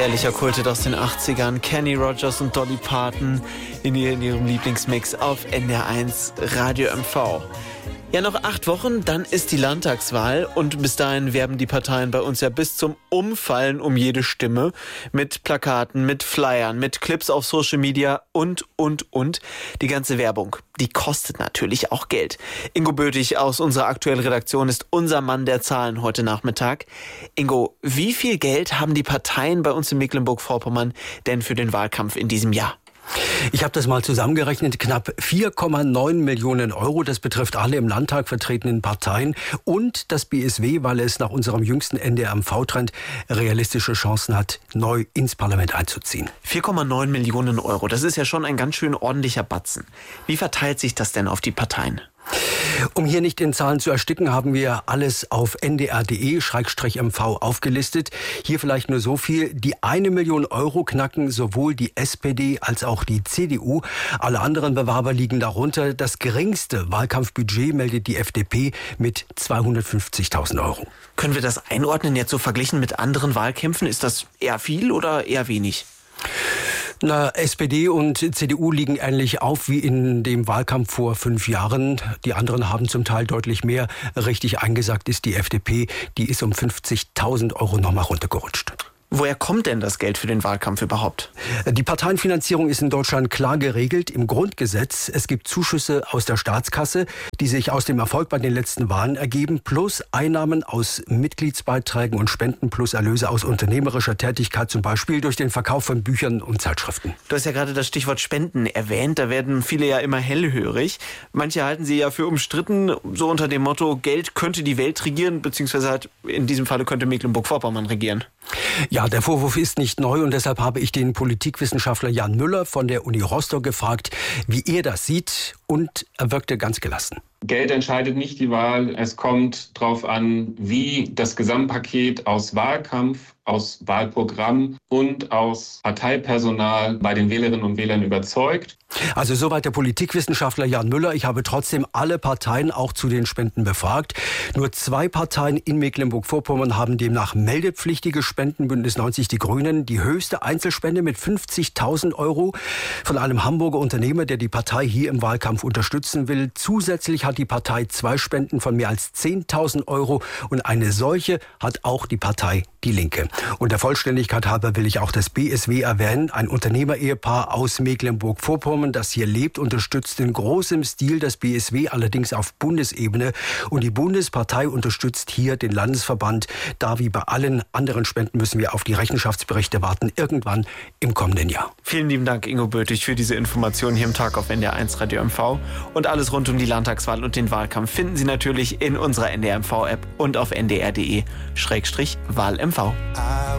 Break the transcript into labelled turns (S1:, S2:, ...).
S1: Herrlicher Kulthit aus den 80ern. Kenny Rogers und Dolly Parton in ihrem Lieblingsmix auf NDR1 Radio MV. Ja, noch 8 Wochen, dann ist die Landtagswahl und bis dahin werben die Parteien bei uns ja bis zum Umfallen um jede Stimme. Mit Plakaten, mit Flyern, mit Clips auf Social Media und. Die ganze Werbung, die kostet natürlich auch Geld. Ingo Böthig aus unserer aktuellen Redaktion ist unser Mann der Zahlen heute Nachmittag. Ingo, wie viel Geld haben die Parteien bei uns in Mecklenburg-Vorpommern denn für den Wahlkampf in diesem Jahr?
S2: Ich habe das mal zusammengerechnet, knapp 4,9 Millionen Euro. Das betrifft alle im Landtag vertretenen Parteien und das BSW, weil es nach unserem jüngsten NDR-MV-Trend realistische Chancen hat, neu ins Parlament einzuziehen.
S1: 4,9 Millionen Euro, das ist ja schon ein ganz schön ordentlicher Batzen. Wie verteilt sich das denn auf die Parteien?
S2: Um hier nicht in Zahlen zu ersticken, haben wir alles auf ndr.de/mv aufgelistet. Hier vielleicht nur so viel. Die 1 Million Euro knacken sowohl die SPD als auch die CDU. Alle anderen Bewerber liegen darunter. Das geringste Wahlkampfbudget meldet die FDP mit 250.000 Euro.
S1: Können wir das einordnen jetzt so verglichen mit anderen Wahlkämpfen? Ist das eher viel oder eher wenig?
S2: SPD und CDU liegen ähnlich auf wie in dem Wahlkampf vor 5 Jahren. Die anderen haben zum Teil deutlich mehr. Richtig eingesackt ist die FDP. Die ist um 50.000 Euro nochmal runtergerutscht.
S1: Woher kommt denn das Geld für den Wahlkampf überhaupt?
S2: Die Parteienfinanzierung ist in Deutschland klar geregelt im Grundgesetz. Es gibt Zuschüsse aus der Staatskasse, die sich aus dem Erfolg bei den letzten Wahlen ergeben, plus Einnahmen aus Mitgliedsbeiträgen und Spenden, plus Erlöse aus unternehmerischer Tätigkeit, zum Beispiel durch den Verkauf von Büchern und Zeitschriften.
S1: Du hast ja gerade das Stichwort Spenden erwähnt. Da werden viele ja immer hellhörig. Manche halten sie ja für umstritten, so unter dem Motto, Geld könnte die Welt regieren, beziehungsweise halt in diesem Falle könnte Mecklenburg-Vorpommern regieren.
S2: Ja, der Vorwurf ist nicht neu und deshalb habe ich den Politikwissenschaftler Jan Müller von der Uni Rostock gefragt, wie er das sieht, und er wirkte ganz gelassen.
S3: Geld entscheidet nicht die Wahl. Es kommt darauf an, wie das Gesamtpaket aus Wahlkampf, aus Wahlprogramm und aus Parteipersonal bei den Wählerinnen und Wählern überzeugt.
S2: Also soweit der Politikwissenschaftler Jan Müller. Ich habe trotzdem alle Parteien auch zu den Spenden befragt. Nur 2 Parteien in Mecklenburg-Vorpommern haben demnach meldepflichtige Spenden. Bündnis 90 Die Grünen, die höchste Einzelspende mit 50.000 Euro von einem Hamburger Unternehmer, der die Partei hier im Wahlkampf unterstützen will. Zusätzlich hat die Partei 2 Spenden von mehr als 10.000 Euro und eine solche hat auch die Partei Die Linke. Und der Vollständigkeit halber will ich auch das BSW erwähnen. Ein Unternehmer-Ehepaar aus Mecklenburg-Vorpommern, das hier lebt, unterstützt in großem Stil das BSW, allerdings auf Bundesebene. Und die Bundespartei unterstützt hier den Landesverband. Da wie bei allen anderen Spenden müssen wir auf die Rechenschaftsberichte warten, irgendwann im kommenden Jahr.
S1: Vielen lieben Dank, Ingo Böthig, für diese Informationen hier im Tag auf NDR1 Radio MV. Und alles rund um die Landtagswahl und den Wahlkampf finden Sie natürlich in unserer NDR MV-App und auf ndr.de/wahlmv.